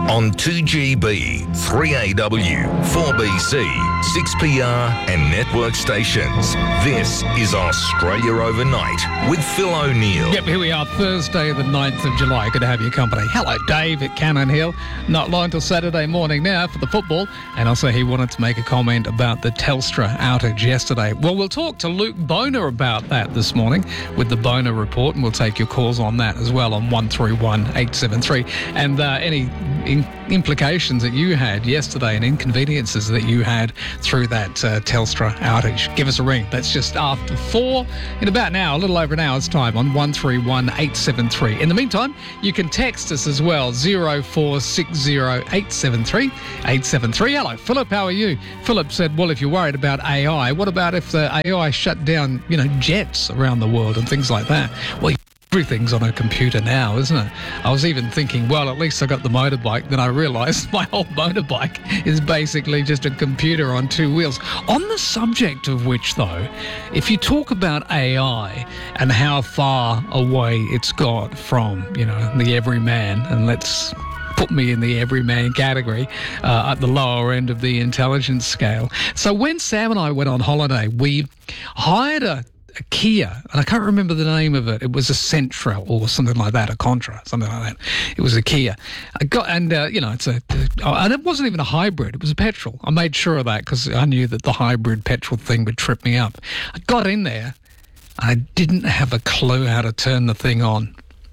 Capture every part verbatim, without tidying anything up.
on two G B, three A W, four B C, six P R and network stations. This is Australia Overnight with Phil O'Neill. Yep, here we are, Thursday the ninth of July. Good to have your company. Hello, Dave at Cannon Hill. Not long till Saturday morning now for the football. And also he wanted to make a comment about the Telstra outage yesterday. Well, we'll talk to Luke Boner about that this morning with the Boner Report, and we'll take your calls on that as well on one three one eight seven three. And uh, any in- implications that you had yesterday and inconveniences that you had through that uh, Telstra outage. Give us a ring. That's just after four in about an hour, a little over an hour's time on one three one eight seven three. In the meantime, you can text us as well, zero four six zero eight seven three eight seven three. Hello, Philip, how are you? Philip said, well, if you're worried about A I, what about if the A I shut down, you know, jets around the world and things like that? Well, everything's on a computer now, isn't it? I was even thinking, well, at least I got the motorbike. Then I realised my whole motorbike is basically just a computer on two wheels. On the subject of which, though, if you talk about A I and how far away it's got from, you know, the everyman, and let's put me in the everyman category uh, at the lower end of the intelligence scale. So when Sam and I went on holiday, we hired a a Kia, and I can't remember the name of it. It was a Sentra or something like that, a Contra, something like that. It was a Kia. I got, and uh, you know, it's a, and it wasn't even a hybrid. It was a petrol. I made sure of that because I knew that the hybrid petrol thing would trip me up. I got in there, and I didn't have a clue how to turn the thing on.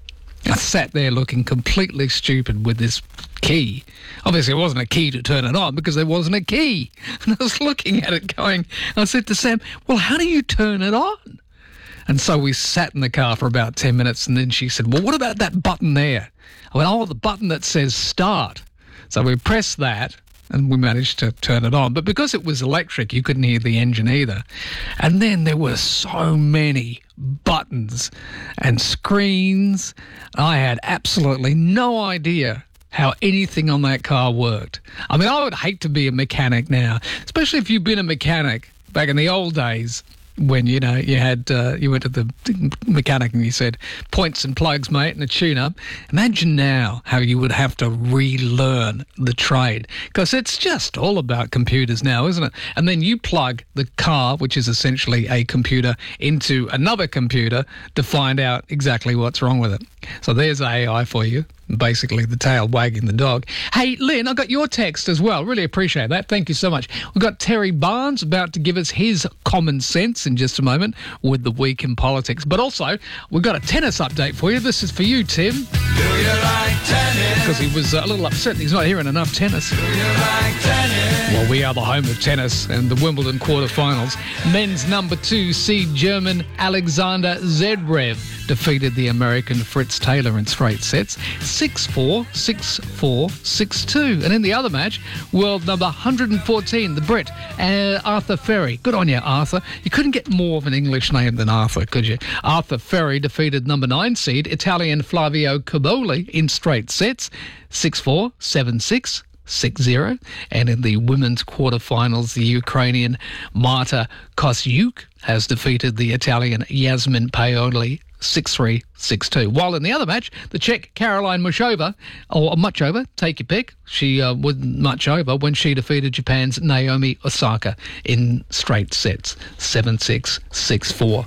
I sat there looking completely stupid with this key. Obviously, it wasn't a key to turn it on because there wasn't a key. And I was looking at it going, I said to Sam, well, how do you turn it on? And so we sat in the car for about ten minutes, and then she said, well, what about that button there? I went, oh, the button that says start. So we pressed that, and we managed to turn it on. But because it was electric, you couldn't hear the engine either. And then there were so many buttons and screens. I had absolutely no idea how anything on that car worked. I mean, I would hate to be a mechanic now, especially if you've been a mechanic back in the old days when, you know, you had uh, you went to the mechanic and you said, points and plugs, mate, and a tune-up. Imagine now how you would have to relearn the trade, because it's just all about computers now, isn't it? And then you plug the car, which is essentially a computer, into another computer to find out exactly what's wrong with it. So there's A I for you. Basically the tail wagging the dog. Hey, Lynn, I got your text as well. Really appreciate that. Thank you so much. We've got Terry Barnes about to give us his common sense in just a moment with the week in politics. But also, we've got a tennis update for you. This is for you, Tim. Do you like tennis? Because he was a little upset he's not hearing enough tennis. Do you like tennis? Well, we are the home of tennis and the Wimbledon quarterfinals. Men's number two seed German Alexander Zverev defeated the American Fritz Taylor in straight sets, six four, six four, six two. And in the other match, world number one hundred fourteen, the Brit, uh, Arthur Ferry. Good on you, Arthur. You couldn't get more of an English name than Arthur, could you? Arthur Ferry defeated number nine seed Italian Flavio Cobolli in straight sets, six four, seven six, six zero. And in the women's quarterfinals, the Ukrainian Marta Kostyuk has defeated the Italian Yasmin Paoli six three, six two. While in the other match, the Czech Caroline Muchova, or Muchova, take your pick, she uh, wasn't much over when she defeated Japan's Naomi Osaka in straight sets, seven six, six four.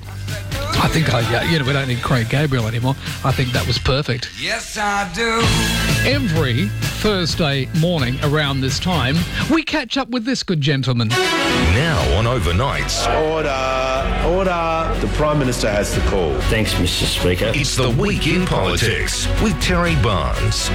I think I, uh, you know, we don't need Craig Gabriel anymore. I think that was perfect. Yes, I do. Every Thursday morning around this time, we catch up with this good gentleman. Now on Overnights. Order, order. The Prime Minister has the call. Thanks, Mister Speaker. It's the Week in Politics with Terry Barnes.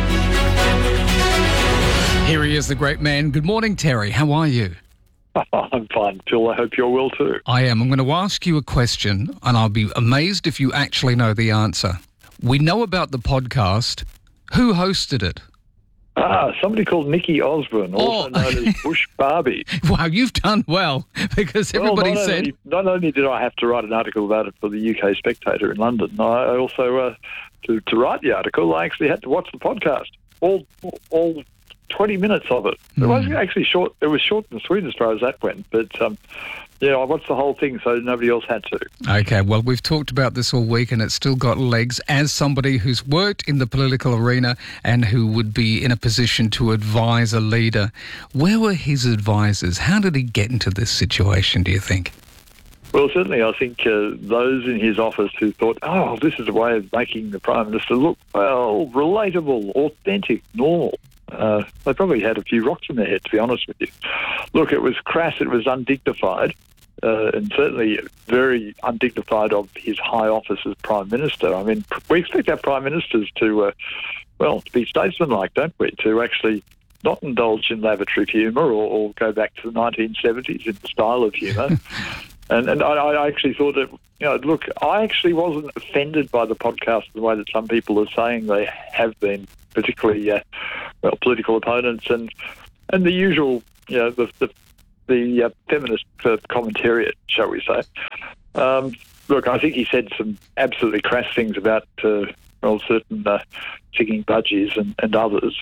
Here he is, the great man. Good morning, Terry. How are you? I'm fine, Phil. I hope you're well too. I am. I'm going to ask you a question, and I'll be amazed if you actually know the answer. We know about the podcast. Who hosted it? Ah, somebody called Nikki Osborne, also Oh. known as Bush Barbie. Wow, you've done well, because everybody well, not said... Only, not only did I have to write an article about it for the U K Spectator in London, I also, uh, to, to write the article, I actually had to watch the podcast. All all twenty minutes of it. It Mm. wasn't actually short. It was short and sweet as far as that went. But, um, yeah, I watched the whole thing so nobody else had to. Okay, well, we've talked about this all week and it's still got legs. As somebody who's worked in the political arena and who would be in a position to advise a leader, where were his advisors? How did he get into this situation, do you think? Well, certainly I think uh, those in his office who thought, oh, this is a way of making the Prime Minister look, well, relatable, authentic, normal. Uh, they probably had a few rocks in their head, to be honest with you. Look, it was crass, it was undignified, uh, and certainly very undignified of his high office as Prime Minister. I mean, we expect our Prime Ministers to, uh, well, to be statesmanlike, don't we, to actually not indulge in lavatory humour or, or go back to the nineteen seventies in the style of humour. And, and I, I actually thought that, you know, look, I actually wasn't offended by the podcast in the way that some people are saying they have been, particularly, uh, well, political opponents and and the usual, you know, the the, the uh, feminist uh, commentariat, shall we say. Um, look, I think he said some absolutely crass things about, uh, well, certain uh, singing budgies and, and others.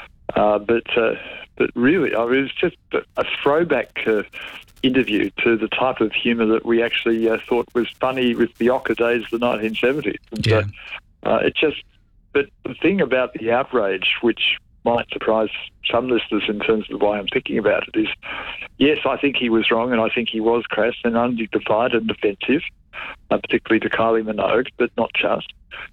Uh, but uh, but really, I mean, it's just a, a throwback uh, interview to the type of humour that we actually uh, thought was funny with the Ocker days of the nineteen seventies. And, Yeah. uh, uh, it just, but the thing about the outrage, which might surprise some listeners in terms of the way I'm thinking about it, is, yes, I think he was wrong and I think he was crass and undignified and offensive, uh, particularly to Kylie Minogue, but not just.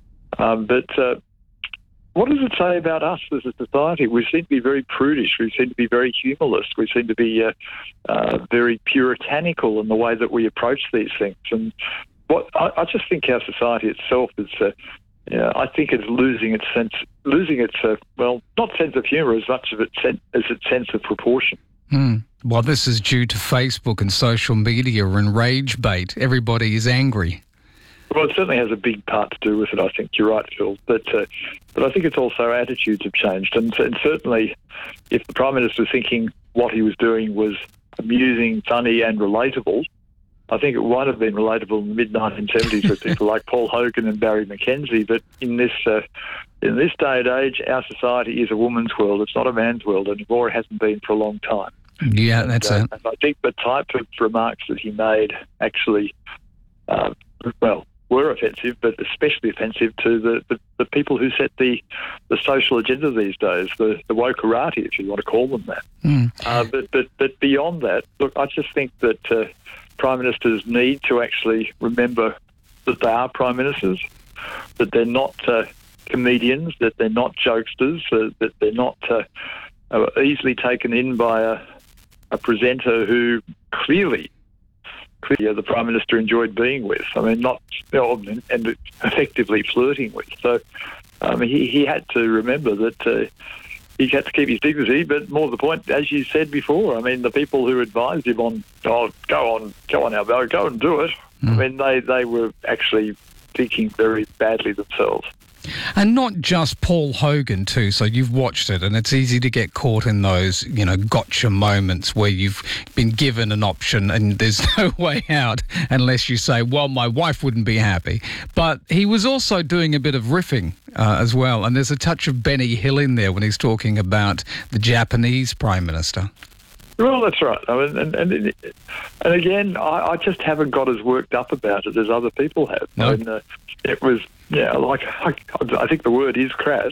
Um, but uh, what does it say about us as a society? We seem to be very prudish. We seem to be very humorless. We seem to be uh, uh, very puritanical in the way that we approach these things. And what I, I just think our society itself is, uh, yeah, I think it's losing its sense, losing its uh, well, not sense of humour as much of its sen- as its sense of proportion. Hmm. Well, this is due to Facebook and social media and rage bait. Everybody is angry. Well, it certainly has a big part to do with it, I think. You're right, Phil. But uh, but I think it's also attitudes have changed. And, and certainly if the Prime Minister was thinking what he was doing was amusing, funny and relatable, I think it might have been relatable in the mid nineteen seventies with people like Paul Hogan and Barry McKenzie. But in this uh, in this day and age, our society is a woman's world. It's not a man's world anymore. It hasn't been for a long time. Yeah, that's and, uh, it. and I think the type of remarks that he made actually, uh, well, were offensive, but especially offensive to the, the, the people who set the, the social agenda these days, the, the wokerati, if you want to call them that. Mm. Uh, but, but but beyond that, look, I just think that uh, Prime Ministers need to actually remember that they are Prime Ministers, that they're not uh, comedians, that they're not jokesters, uh, that they're not uh, uh, easily taken in by a, a presenter who clearly Clearly, the Prime Minister enjoyed being with. I mean, not you know, and, and effectively flirting with. So um, he, he had to remember that uh, he had to keep his dignity. But more to the point, as you said before, I mean, the people who advised him on, oh, go on, go on, Albo, go and do it. Mm. I mean, they, they were actually thinking very badly themselves. And not just Paul Hogan too, so you've watched it and it's easy to get caught in those, you know, gotcha moments where you've been given an option and there's no way out unless you say, well, my wife wouldn't be happy. But he was also doing a bit of riffing uh, as well, and there's a touch of Benny Hill in there when he's talking about the Japanese Prime Minister. Well, that's right. I mean, and, and, and again, I, I just haven't got as worked up about it as other people have. No. I mean, uh, it was, yeah, like, I, I think the word is crass,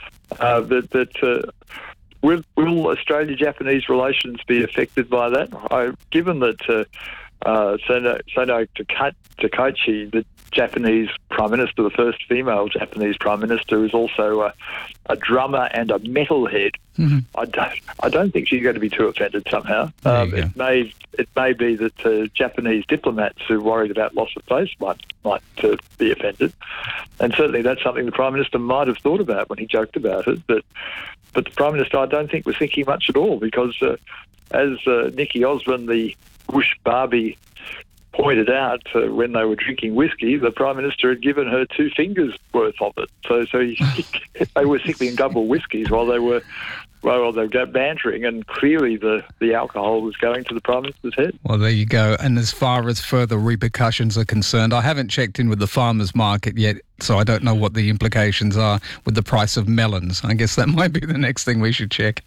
uh, that, that uh, will, will Australia-Japanese relations be affected by that? I, given that uh, uh, Sono, Sono Takaichi, the Japanese Prime Minister, the first female Japanese Prime Minister, is also a, a drummer and a metalhead. Mm-hmm. I don't, I don't think she's going to be too offended somehow. Um, it may, it may be that uh, Japanese diplomats who are worried about loss of face might, might uh, be offended, and certainly that's something the Prime Minister might have thought about when he joked about it. But, but the Prime Minister, I don't think, was thinking much at all, because uh, as uh, Nikki Osborne, the Whoosh Barbie, pointed out uh, when they were drinking whiskey, the Prime Minister had given her two fingers worth of it. So, so he, they were sipping double whiskies while they were, while they were bantering, and clearly the, the alcohol was going to the Prime Minister's head. Well, there you go. And as far as further repercussions are concerned, I haven't checked in with the farmers market yet, so I don't know what the implications are with the price of melons. I guess that might be the next thing we should check.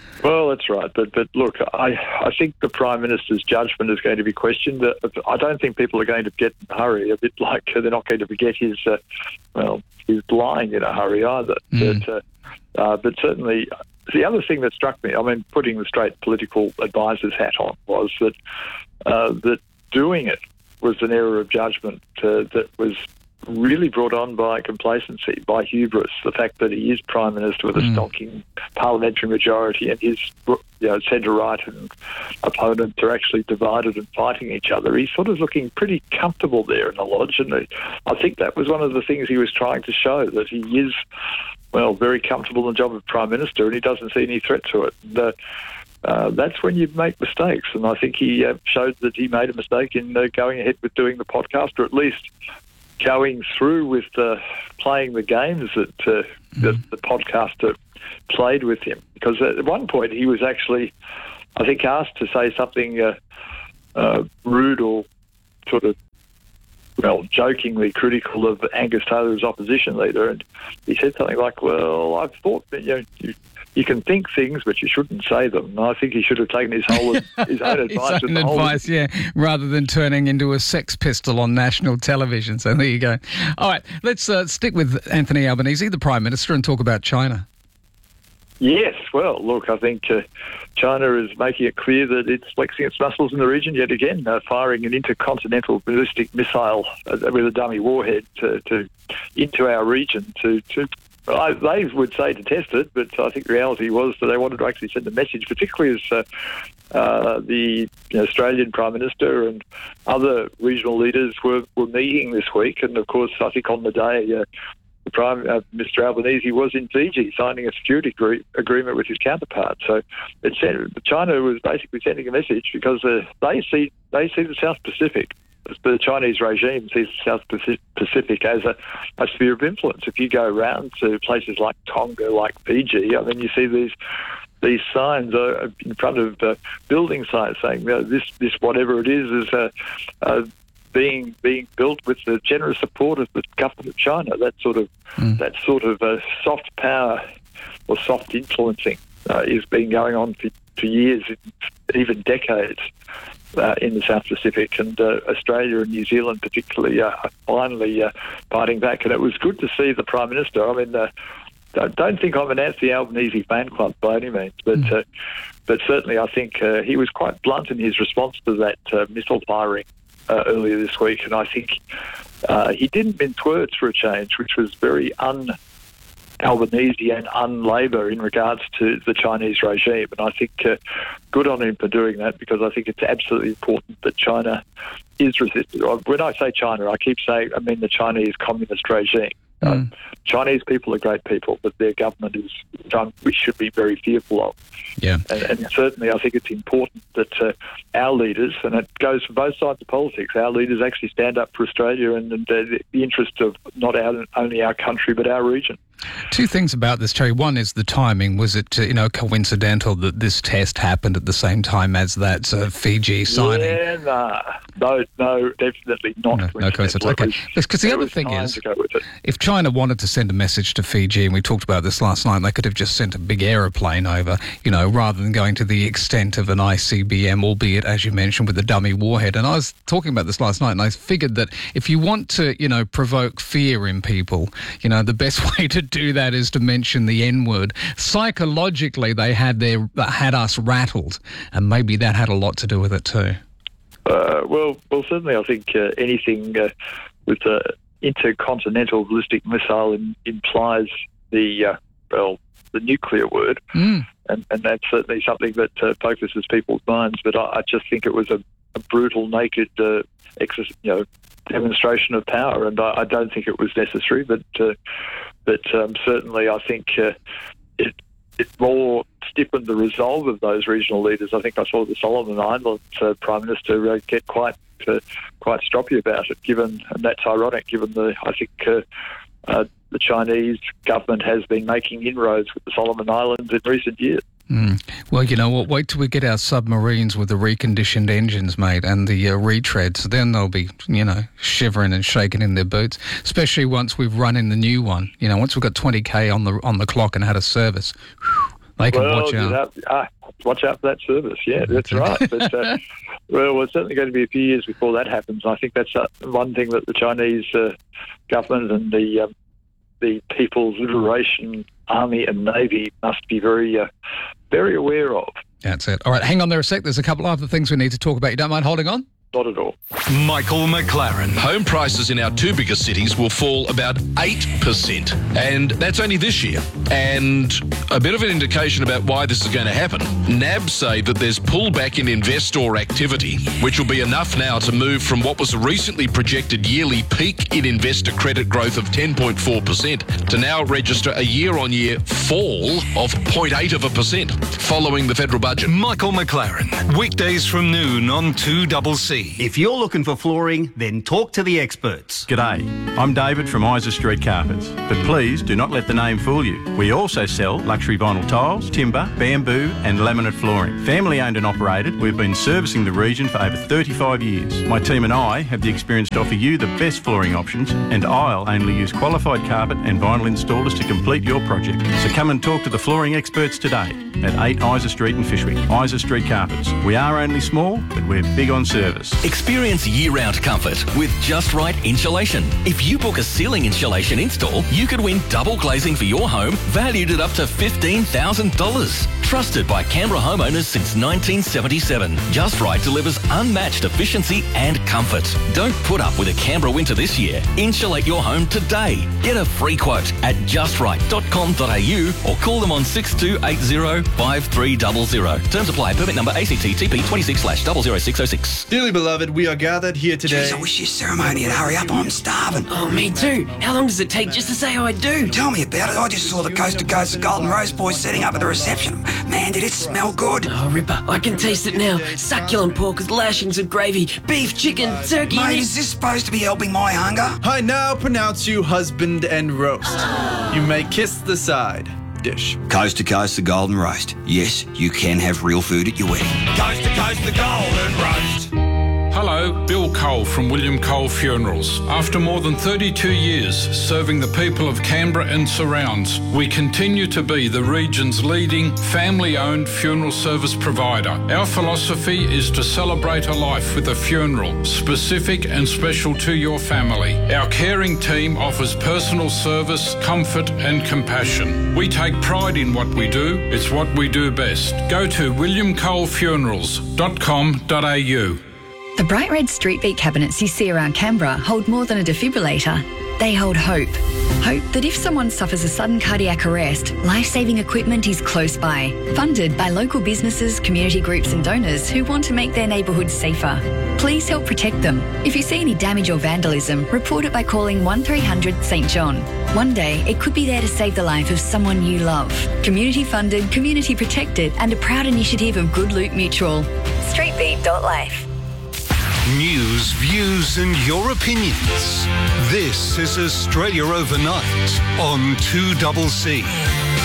Well, that's right. But but look, I, I think the Prime Minister's judgment is going to be questioned. I don't think people are going to get in a hurry, a bit like they're not going to forget his, uh, well, his lying in a hurry either. Mm. But, uh, uh, but certainly, the other thing that struck me, I mean, putting the straight political advisor's hat on, was that uh, that doing it was an error of judgment uh, that was really brought on by complacency, by hubris, the fact that he is Prime Minister with a Mm. stonking parliamentary majority and his you know, centre-right and opponents are actually divided and fighting each other. He's sort of looking pretty comfortable there in the Lodge, and I think that was one of the things he was trying to show, that he is, well, very comfortable in the job of Prime Minister and he doesn't see any threat to it. And, uh, Uh, that's when you make mistakes, and I think he uh, showed that he made a mistake in uh, going ahead with doing the podcast, or at least going through with uh, playing the games that, uh, that the podcaster played with him. Because at one point he was actually, I think, asked to say something uh, uh, rude or sort of, well, jokingly critical of Angus Taylor as opposition leader, and he said something like, well, I've thought that, you know, you, you can think things, but you shouldn't say them. And I think he should have taken his whole his own advice. his own with the advice, whole... yeah, rather than turning into a sex pistol on national television. So there you go. All right, let's uh, stick with Anthony Albanese, the Prime Minister, and talk about China. Yes, well, look, I think uh, China is making it clear that it's flexing its muscles in the region yet again, uh, firing an intercontinental ballistic missile uh, with a dummy warhead to, to into our region to, to I, they would say to test it, but I think the reality was that they wanted to actually send a message, particularly as uh, uh, the you know, Australian Prime Minister and other regional leaders were, were meeting this week. And, of course, I think on the day, uh, the Prime uh, Mister Albanese was in Fiji signing a security agree- agreement with his counterpart. So it sent, China was basically sending a message because uh, they see they see the South Pacific. The Chinese regime sees the South Pacific as a, a sphere of influence. If you go around to places like Tonga, like Fiji, I mean, you see these these signs uh, in front of uh, building sites saying, you know, this this whatever it is is uh, uh, being being built with the generous support of the government of China. That sort of mm. that sort of uh, soft power or soft influencing uh, is been going on for, for years, even decades. Uh, in the South Pacific, and uh, Australia and New Zealand particularly uh, are finally uh, fighting back. And it was good to see the Prime Minister. I mean, uh, I don't think I'm an Anthony Albanese fan club by any means, but mm. uh, but certainly I think uh, he was quite blunt in his response to that uh, missile firing uh, earlier this week. And I think uh, he didn't mince words for a change, which was very un Albanese and un-Labor in regards to the Chinese regime. And I think uh, good on him for doing that, because I think it's absolutely important that China is resisted. When I say China, I keep saying, I mean the Chinese communist regime. Mm. Uh, Chinese people are great people, but their government is done, we should be very fearful of. Yeah. And, and certainly I think it's important that uh, our leaders, and it goes for both sides of politics, our leaders actually stand up for Australia and, and uh, the interest of not our, only our country but our region. Two things about this, Terry. One is the timing. Was it, uh, you know, coincidental that this test happened at the same time as that uh, Fiji signing? Yeah, nah. no, no, definitely not. No, no coincidence. Okay, because the other thing is, if China wanted to send a message to Fiji, and we talked about this last night, they could have just sent a big aeroplane over, you know, rather than going to the extent of an I C B M, albeit, as you mentioned, with a dummy warhead. And I was talking about this last night, and I figured that if you want to, you know, provoke fear in people, you know, the best way to do that is to mention the N-word. Psychologically, they had their had us rattled, and maybe that had a lot to do with it too. Uh, well, well, certainly, I think uh, anything uh, with the intercontinental ballistic missile in, implies the uh, well, the nuclear word, mm. and, and that's certainly something that uh, focuses people's minds. But I, I just think it was a, a brutal, naked, uh, exercise, you know, demonstration of power, and I, I don't think it was necessary. But uh, but um, certainly, I think uh, it it more stiffened the resolve of those regional leaders. I think I saw the Solomon Islands uh, Prime Minister uh, get quite uh, quite stroppy about it. Given, and that's ironic, given the I think uh, uh, the Chinese government has been making inroads with the Solomon Islands in recent years. Mm. Well, you know what, wait till we get our submarines with the reconditioned engines, mate, and the uh, retreads. Then they'll be, you know, shivering and shaking in their boots, especially once we've run in the new one. You know, once we've got twenty K on the on the clock and had a service, whew, They can well, watch out. Have, ah, watch out for that service. Yeah, that's right. But, uh, well, it's certainly going to be a few years before that happens. I think that's uh, one thing that the Chinese uh, government and the um, the People's Liberation Army and Navy must be very, uh, very aware of. That's it. All right, hang on there a sec. There's a couple of other things we need to talk about. You don't mind holding on? Not at all. Michael McLaren. Home prices in our two biggest cities will fall about eight percent, and that's only this year. And a bit of an indication about why this is going to happen. N A B say that there's pullback in investor activity, which will be enough now to move from what was a recently projected yearly peak in investor credit growth of ten point four percent to now register a year-on-year fall of zero point eight of a percent following the federal budget. Michael McLaren. Weekdays from noon on two C C. If you're looking for flooring, then talk to the experts. G'day, I'm David from Isa Street Carpets, but please do not let the name fool you. We also sell luxury vinyl tiles, timber, bamboo and laminate flooring. Family owned and operated, we've been servicing the region for over thirty-five years. My team and I have the experience to offer you the best flooring options, and I'll only use qualified carpet and vinyl installers to complete your project. So come and talk to the flooring experts today at eight Isa Street in Fishwick. Isa Street Carpets. We are only small, but we're big on service. Experience year-round comfort with Just Right Insulation. If you book a ceiling insulation install, you could win double glazing for your home, valued at up to fifteen thousand dollars. Trusted by Canberra homeowners since nineteen seventy-seven. Just Right delivers unmatched efficiency and comfort. Don't put up with a Canberra winter this year. Insulate your home today. Get a free quote at just right dot com dot a u or call them on six two eight zero, five three zero zero. Terms apply. Permit number A C T T P twenty-six slash zero zero six zero six. Dearly beloved, we are gathered here today. Jeez, I wish your ceremony would hurry up. I'm starving. Oh, me too. How long does it take just to say I do? Tell me about it. I just saw the Coast to Coast Golden Rose boys setting up at the reception. Man, did it smell good. Oh, Ripper, I can taste it now. Succulent pork with lashings of gravy, beef, chicken, turkey... Mate, is this supposed to be helping my hunger? I now pronounce you husband and roast. You may kiss the side dish. Coast to Coast the Golden Roast. Yes, you can have real food at your wedding. Coast to Coast the Golden Roast. Hello, Bill Cole from William Cole Funerals. After more than thirty-two years serving the people of Canberra and surrounds, we continue to be the region's leading family-owned funeral service provider. Our philosophy is to celebrate a life with a funeral, specific and special to your family. Our caring team offers personal service, comfort and compassion. We take pride in what we do. It's what we do best. Go to william cole funerals dot com dot a u. The bright red street beat cabinets you see around Canberra hold more than a defibrillator. They hold hope. Hope that if someone suffers a sudden cardiac arrest, life-saving equipment is close by. Funded by local businesses, community groups and donors who want to make their neighbourhoods safer. Please help protect them. If you see any damage or vandalism, report it by calling one three hundred St John. One day, it could be there to save the life of someone you love. Community funded, community protected and a proud initiative of Good Loot Mutual. streetbeat dot life. News, views and your opinions. This is Australia Overnight on two C C.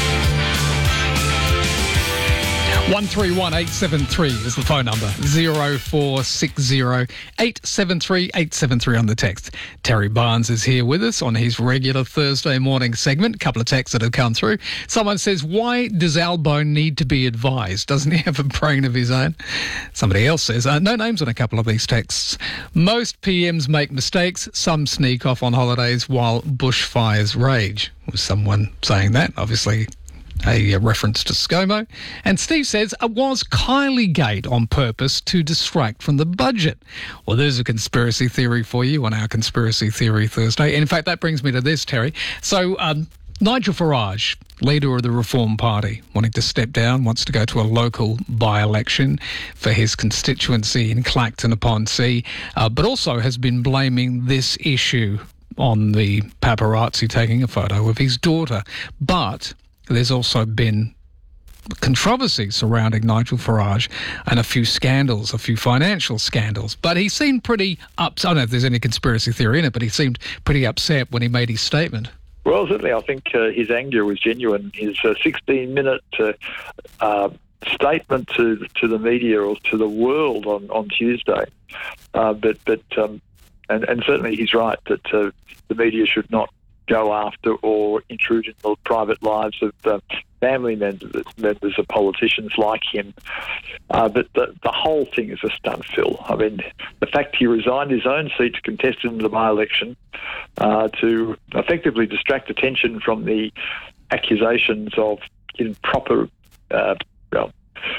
one three one eight seven three is the phone number. zero four six zero eight seven three eight seven three on the text. Terry Barnes is here with us on his regular Thursday morning segment. A couple of texts that have come through. Someone says, why does Albo need to be advised? Doesn't he have a brain of his own? Somebody else says, uh, no names on a couple of these texts. Most P Ms make mistakes. Some sneak off on holidays while bushfires rage. Was someone saying that? Obviously a reference to ScoMo. And Steve says, it was Kylie Gate on purpose to distract from the budget. Well, there's a conspiracy theory for you on our Conspiracy Theory Thursday. And in fact, that brings me to this, Terry. So um, Nigel Farage, leader of the Reform Party, wanting to step down, wants to go to a local by-election for his constituency in Clacton upon Sea, uh, but also has been blaming this issue on the paparazzi taking a photo of his daughter. But there's also been controversy surrounding Nigel Farage and a few scandals, a few financial scandals. But he seemed pretty upset. I don't know if there's any conspiracy theory in it, but he seemed pretty upset when he made his statement. Well, certainly I think uh, his anger was genuine. His sixteen-minute uh, uh, statement to to the media or to the world on, on Tuesday. Uh, but but um, and, and certainly he's right that uh, the media should not go after or intrude in the private lives of uh, family members, members of politicians like him. Uh, but the, the whole thing is a stunt, Phil. I mean, the fact he resigned his own seat to contest in the by-election uh, to effectively distract attention from the accusations of improper uh, well,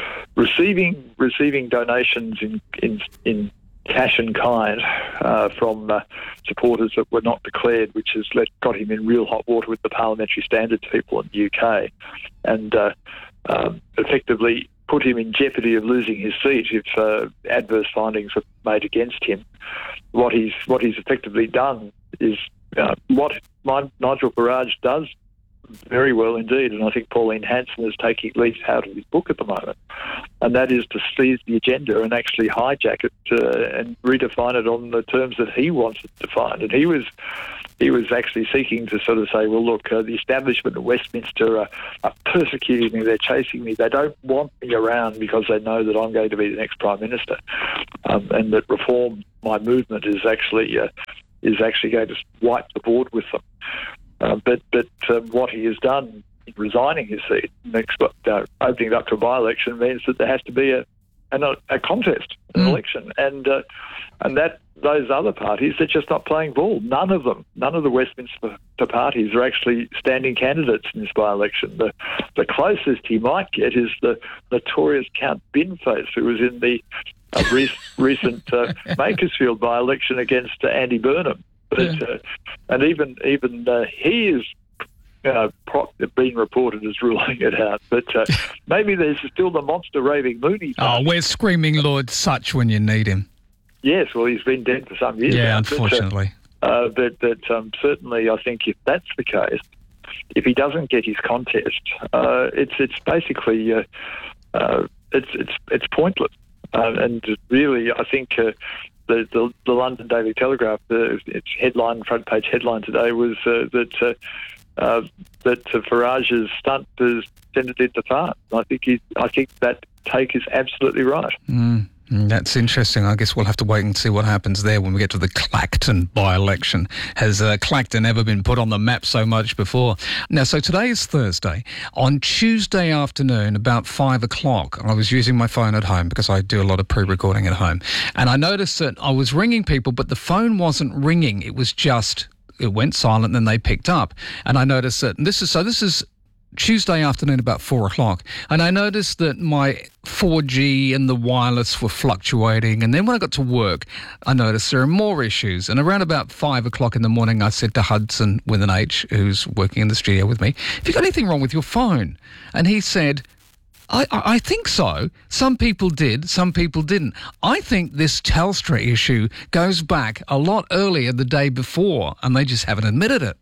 receiving receiving donations in in, in cash and kind uh, from uh, supporters that were not declared, which has let, got him in real hot water with the parliamentary standards people in the U K, and uh, um, effectively put him in jeopardy of losing his seat if uh, adverse findings are made against him. What he's what he's effectively done is uh, what Nigel Farage does very well indeed, and I think Pauline Hanson is taking leaves out of his book at the moment, and that is to seize the agenda and actually hijack it uh, and redefine it on the terms that he wants it defined. And he was he was actually seeking to sort of say, well, look, uh, the establishment of Westminster are, are persecuting me, they're chasing me, they don't want me around because they know that I'm going to be the next Prime Minister, um, and that reform, my movement, is actually uh, is actually going to wipe the board with them. Uh, but but um, what he has done in resigning his seat, next, uh, opening it up to a by-election, means that there has to be a a, a contest, an mm. election, and uh, and that those other parties, they're just not playing ball. None of them, none of the Westminster parties are actually standing candidates in this by-election. The the closest he might get is the notorious Count Binface, who was in the uh, re- recent uh, Makersfield by-election against uh, Andy Burnham. But, uh, and even even uh, he is uh, pro- being reported as ruling it out. But uh, maybe there's still the monster raving Mooney. Oh, we're screaming Lord Such when you need him. Yes, well, he's been dead for some years. Yeah, now. unfortunately. But, uh, uh, but, but um, certainly, I think if that's the case, if he doesn't get his contest, uh, it's it's basically uh, uh, it's it's it's pointless. Uh, and really, I think. Uh, The, the, the London Daily Telegraph, uh, its headline, front page headline today was uh, that uh, uh, that uh, Farage's stunt has sent it into fart. I think he, I think that take is absolutely right. Mm. That's interesting. I guess we'll have to wait and see what happens there when we get to the Clacton by-election. Has uh, Clacton ever been put on the map so much before? Now, so today is Thursday. On Tuesday afternoon, about five o'clock, I was using my phone at home because I do a lot of pre-recording at home. And I noticed that I was ringing people, but the phone wasn't ringing. It was just, it went silent and then they picked up. And I noticed that, and this is, so this is Tuesday afternoon about four o'clock, and I noticed that my four G and the wireless were fluctuating, and then when I got to work, I noticed there are more issues, and around about five o'clock in the morning, I said to Hudson with an H, who's working in the studio with me, have you got anything wrong with your phone? And he said, I, I think so. Some people did, some people didn't. I think this Telstra issue goes back a lot earlier the day before, and they just haven't admitted it.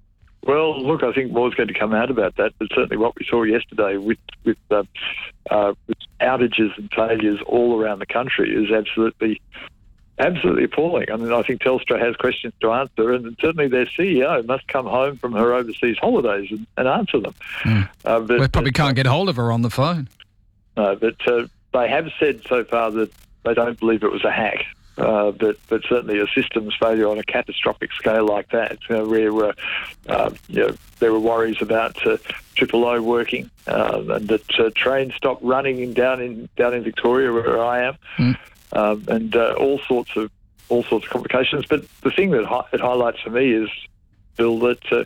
Well, look, I think more's going to come out about that, but certainly what we saw yesterday with with, uh, uh, with outages and failures all around the country is absolutely, absolutely appalling. I mean, I think Telstra has questions to answer, and certainly their C E O must come home from her overseas holidays and, and answer them. Mm. Uh, but, we probably can't get hold of her on the phone. No, but uh, they have said so far that they don't believe it was a hack. Uh, but, but certainly a systems failure on a catastrophic scale like that, uh, where uh, uh, you know, there were worries about uh, Triple O working uh, and that uh, trains stopped running in, down in down in Victoria where I am, mm. um, and uh, all sorts of all sorts of complications. But the thing that hi- it highlights for me is, Bill, that uh,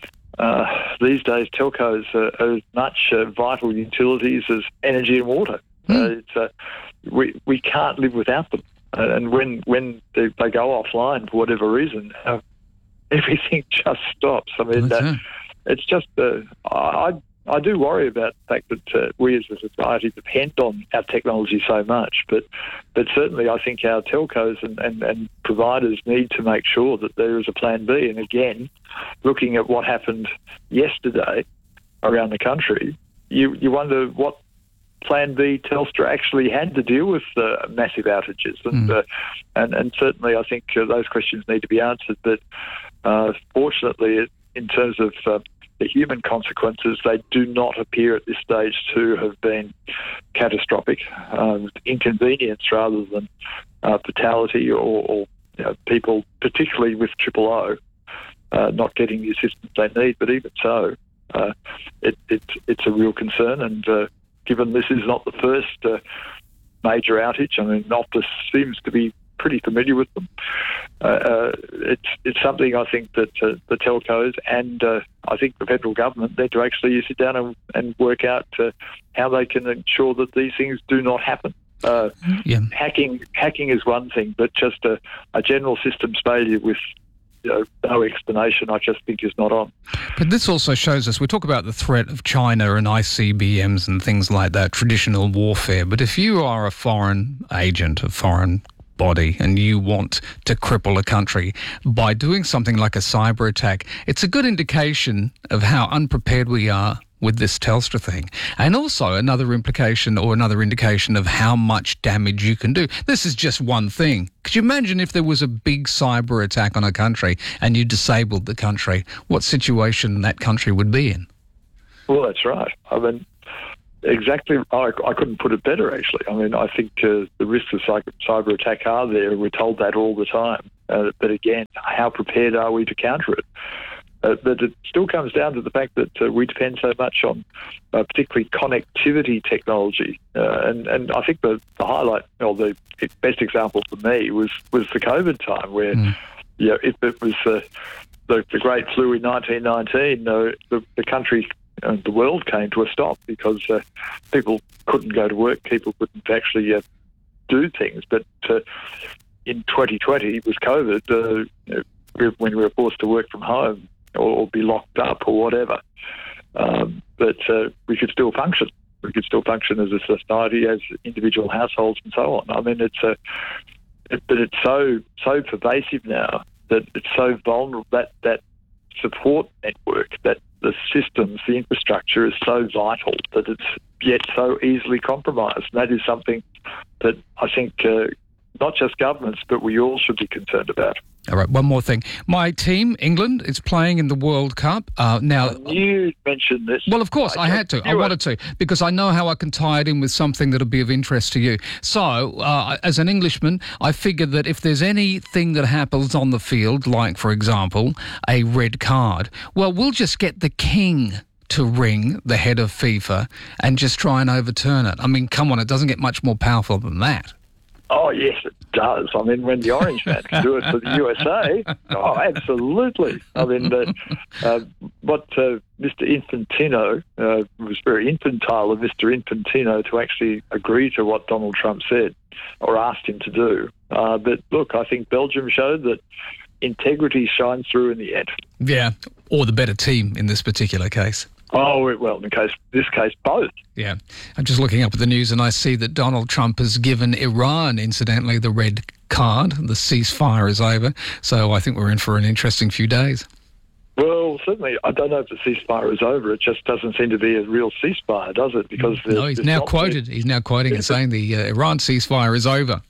uh, these days telcos are, are as much uh, vital utilities as energy and water. Mm. Uh, it's, uh, we we can't live without them. Uh, and when when they, they go offline for whatever reason, uh, everything just stops. I mean, uh, it's just uh, I I do worry about the fact that uh, we as a society depend on our technology so much. But but certainly, I think our telcos and, and, and providers need to make sure that there is a plan B. And again, looking at what happened yesterday around the country, you you wonder what Plan B Telstra actually had to deal with uh, massive outages, and, mm. uh, and and certainly I think uh, those questions need to be answered. But uh, fortunately, in terms of uh, the human consequences, they do not appear at this stage to have been catastrophic, uh, inconvenience rather than uh, fatality, or, or you know, people, particularly with Triple O, uh, not getting the assistance they need. But even so, Uh, it, it, it's a real concern, and uh, given this is not the first uh, major outage, I mean, Optus seems to be pretty familiar with them. Uh, uh, it's it's something I think that uh, the telcos and uh, I think the federal government need to actually sit down and, and work out uh, how they can ensure that these things do not happen. Uh, yeah. Hacking hacking is one thing, but just a, a general systems failure with you know, no explanation, I just think is not on. But this also shows us, we talk about the threat of China and I C B Ms and things like that, traditional warfare, but if you are a foreign agent, a foreign body, and you want to cripple a country by doing something like a cyber attack, it's a good indication of how unprepared we are with this Telstra thing. And also another implication or another indication of how much damage you can do. This is just one thing. Could you imagine if there was a big cyber attack on a country and you disabled the country, what situation that country would be in? Well, that's right. I mean, exactly. I, I couldn't put it better, actually. I mean, I think uh, the risks of cyber, cyber attack are there. We're told that all the time. Uh, but again, how prepared are we to counter it? Uh, but it still comes down to the fact that uh, we depend so much on uh, particularly connectivity technology. Uh, and, and I think the, the highlight, or the best example for me was, was the COVID time where, mm. you know, if it was uh, the, the great flu in nineteen nineteen, uh, the, the country and the world came to a stop because uh, people couldn't go to work, people couldn't actually uh, do things. But uh, in twenty twenty, with COVID, uh, you know, when we were forced to work from home, or, or be locked up or whatever. Um, but uh, we could still function. We could still function as a society, as individual households and so on. I mean, it's a, it, but it's so so pervasive now that it's so vulnerable, that, that support network, that the systems, the infrastructure is so vital that it's yet so easily compromised. And that is something that I think uh, not just governments, but we all should be concerned about. All right, one more thing. My team, England, is playing in the World Cup. Uh, now, you mentioned this. Well, of course, I, I had to. I wanted to, because I know how I can tie it in with something that'll be of interest to you. So, uh, as an Englishman, I figured that if there's anything that happens on the field, like, for example, a red card, well, we'll just get the king to ring the head of FIFA and just try and overturn it. I mean, come on, it doesn't get much more powerful than that. Oh, yes, it does. I mean, when the Orange Man can do it for the U S A, oh, absolutely. I mean, uh, uh, what uh, Mister Infantino, uh, was very infantile of Mister Infantino to actually agree to what Donald Trump said or asked him to do. Uh, but, look, I think Belgium showed that integrity shines through in the end. Yeah, or the better team in this particular case. Oh, well, in case, this case, both. Yeah. I'm just looking up at the news and I see that Donald Trump has given Iran, incidentally, the red card. The ceasefire is over. So I think we're in for an interesting few days. Well, certainly, I don't know if the ceasefire is over. It just doesn't seem to be a real ceasefire, does it? Because no, he's now quoted. He's now quoting and saying the uh, Iran ceasefire is over.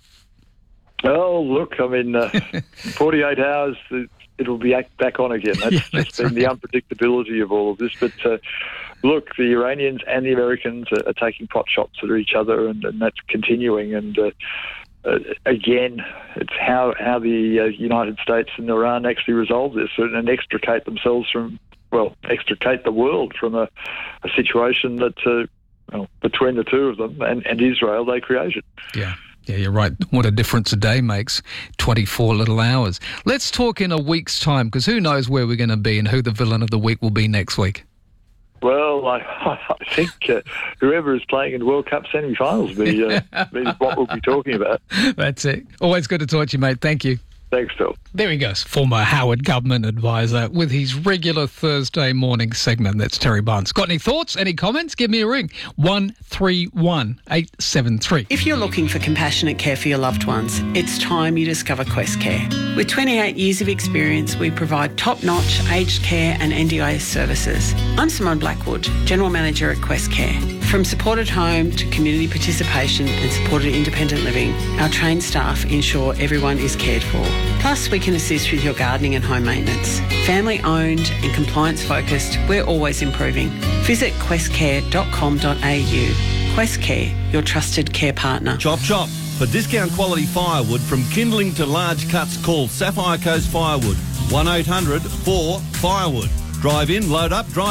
Oh, look, I mean, uh, forty-eight hours... it'll be back on again. That's, yeah, that's been right. The unpredictability of all of this. But uh, look, the Iranians and the Americans are, are taking pot shots at each other, and, and that's continuing. And uh, uh, again, it's how how the uh, United States and Iran actually resolve this and extricate themselves from, well, extricate the world from a, a situation that, uh, well, between the two of them and, and Israel, they created. Yeah. Yeah, you're right. What a difference a day makes. twenty-four little hours. Let's talk in a week's time, because who knows where we're going to be and who the villain of the week will be next week. Well, I, I think uh, whoever is playing in the World Cup semi-finals will be, uh, be what we'll be talking about. That's it. Always good to talk to you, mate. Thank you. Thanks, Phil. There he goes, former Howard government advisor with his regular Thursday morning segment. That's Terry Barnes. Got any thoughts, any comments? Give me a ring. one three one eight seven three. If you're looking for compassionate care for your loved ones, it's time you discover Quest Care. With twenty-eight years of experience, we provide top-notch aged care and N D I S services. I'm Simone Blackwood, General Manager at Quest Care. From supported home to community participation and supported independent living, our trained staff ensure everyone is cared for. Plus, we can assist with your gardening and home maintenance. Family owned and compliance focused, we're always improving. Visit quest care dot com dot a u. Quest Care, your trusted care partner. Chop chop. For discount quality firewood from kindling to large cuts, call Sapphire Coast Firewood. one eight hundred four firewood. Drive in, load up, drive off.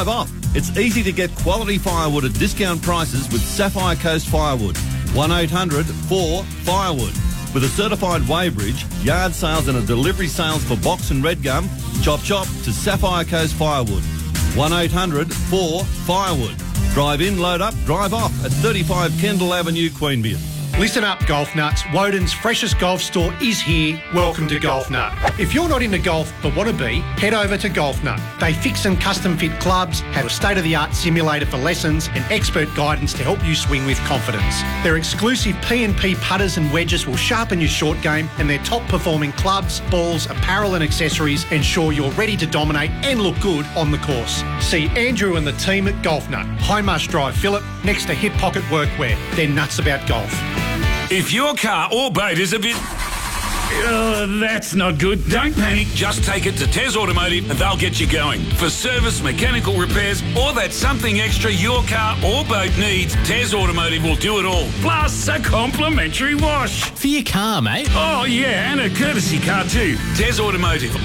It's easy to get quality firewood at discount prices with Sapphire Coast Firewood. one eight hundred four firewood. With a certified weighbridge, yard sales and a delivery sales for box and red gum, chop chop to Sapphire Coast Firewood. one eight hundred four firewood. Drive in, load up, drive off at thirty-five Kendall Avenue, Queanbeyan. Listen up, golf nuts. Woden's freshest golf store is here. Welcome to Golf Nut. If you're not into golf but want to be, head over to Golf Nut. They fix and custom fit clubs, have a state-of-the-art simulator for lessons and expert guidance to help you swing with confidence. Their exclusive P and P putters and wedges will sharpen your short game, and their top-performing clubs, balls, apparel and accessories ensure you're ready to dominate and look good on the course. See Andrew and the team at Golf Nut, Highmarsh Drive, Phillip, next to Hip Pocket Workwear. They're nuts about golf. If your car or boat is a bit... Uh, that's not good. Don't panic. Just take it to Tez Automotive and they'll get you going. For service, mechanical repairs, or that something extra your car or boat needs, Tez Automotive will do it all. Plus a complimentary wash. For your car, mate. Oh, yeah, and a courtesy car too. Tez Automotive.